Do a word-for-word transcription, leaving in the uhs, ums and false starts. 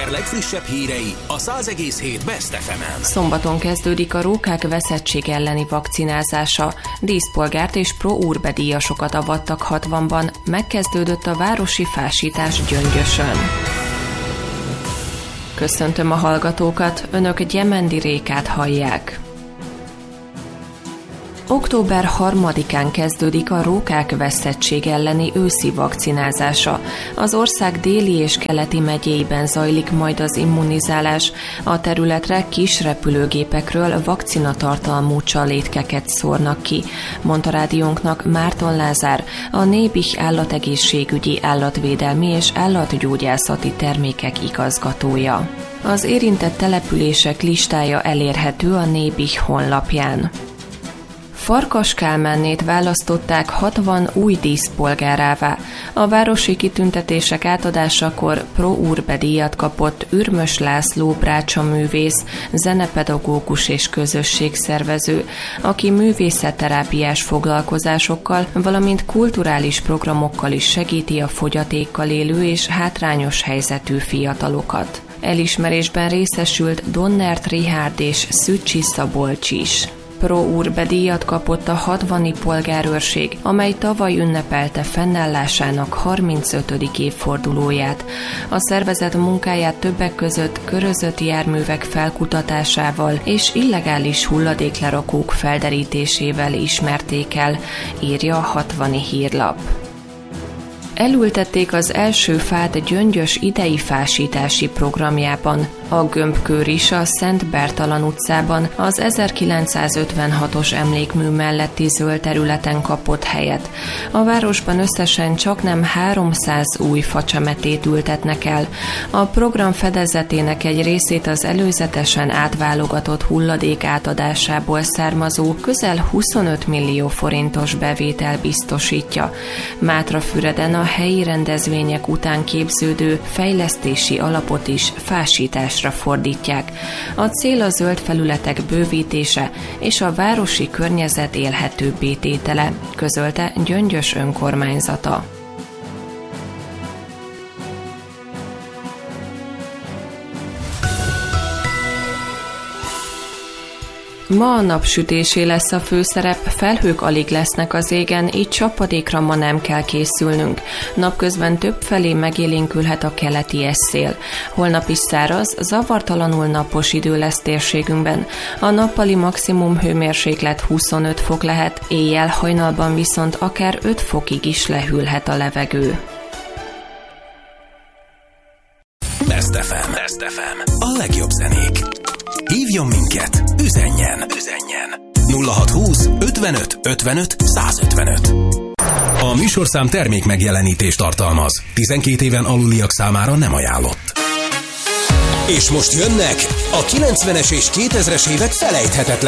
Sláger legfrissebb hírei a száz egész hét Best ef emen. Szombaton kezdődik a rókák veszettség elleni vakcinázása. Díszpolgárt és pro-urbe díjasokat avattak hatvanban, megkezdődött a városi fásítás Gyöngyösön. Köszöntöm a hallgatókat, önök Gyemendi Rékát hallják. október harmadikán kezdődik a rókák veszettség elleni őszi vakcinázása. Az ország déli és keleti megyéiben zajlik majd az immunizálás. A területre kis repülőgépekről vakcinatartalmú csalétkeket szórnak ki, mondta rádiónknak Márton Lázár, a Nébih állategészségügyi, állatvédelmi és állatgyógyászati termékek igazgatója. Az érintett települések listája elérhető a Nébih honlapján. Farkas Kálmánnét választották hatvan új díszpolgárává. A városi kitüntetések átadásakor pro-urbe díjat kapott Ürmös László brácsaművész, zenepedagógus és közösségszervező, aki művészetterápiás foglalkozásokkal, valamint kulturális programokkal is segíti a fogyatékkal élő és hátrányos helyzetű fiatalokat. Elismerésben részesült Donnert Richárd és Szücsi Szabolcs is. Pro-urbe díjat kapott a hatvani polgárőrség, amely tavaly ünnepelte fennállásának harmincötödik évfordulóját. A szervezet munkáját többek között körözött járművek felkutatásával és illegális hulladéklerakók felderítésével ismerték el, írja a hatvani hírlap. Elültették az első fát Gyöngyös idei fásítási programjában. A gömbkőr is a Szent Bertalan utcában az ezerkilencszázötvenhatos emlékmű melletti zöld területen kapott helyet. A városban összesen csaknem háromszáz új facsemetét ültetnek el. A program fedezetének egy részét az előzetesen átválogatott hulladék átadásából származó közel huszonöt millió forintos bevétel biztosítja. Mátrafüreden a helyi rendezvények után képződő fejlesztési alapot is fásításra fordítják. A cél a zöld felületek bővítése és a városi környezet élhetőbbé tétele, közölte Gyöngyös önkormányzata. Ma a napsütésé lesz a főszerep, felhők alig lesznek az égen, így csapadékra ma nem kell készülnünk. Napközben többfelé megélénkülhet a keleti esszél. Holnap is száraz, zavartalanul napos idő lesz térségünkben. A nappali maximum hőmérséklet huszonöt fok lehet, éjjel hajnalban viszont akár öt fokig is lehűlhet a levegő. Best ef em. Best ef em. A legjobb zenék. Hívjon minket, üzenjen, üzenjen. nulla hatszázhúsz ötvenöt ötvenöt százötvenöt. A műsorszám termék megjelenítést tartalmaz. tizenkét éven aluliak számára nem ajánlott. És most jönnek a kilencvenes és kétezres évek felejthetetlen